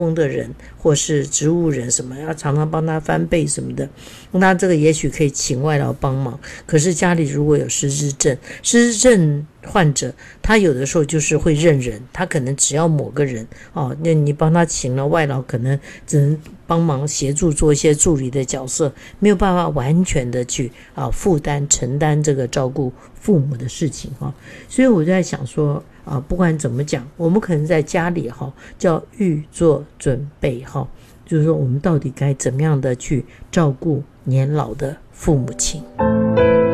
工的人或是植物人什么，要常常帮他翻倍什么的，那这个也许可以请外劳帮忙。可是家里如果有失智症患者，他有的时候就是会认人，他可能只要某个人那你帮他请了外劳，可能只能帮忙协助做一些助理的角色，没有办法完全的去负担承担这个照顾父母的事情所以我就在想说不管怎么讲，我们可能在家里叫预做准备就是说我们到底该怎么样的去照顾年老的父母亲。